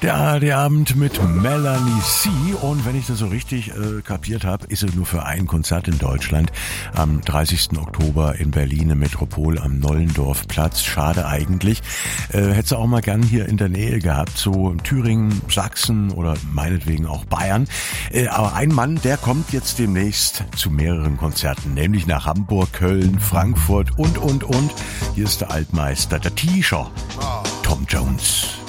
Der ARD-Abend mit Melanie C. Und wenn ich das so richtig kapiert habe, ist es nur für ein Konzert in Deutschland. Am 30. Oktober in Berlin im Metropol am Nollendorfplatz. Schade eigentlich. Hätte auch mal gern hier in der Nähe gehabt, so Thüringen, Sachsen oder meinetwegen auch Bayern. Aber ein Mann, der kommt jetzt demnächst zu mehreren Konzerten, nämlich nach Hamburg, Köln, Frankfurt und. Hier ist der Altmeister, der T-Shirt, Tom Jones.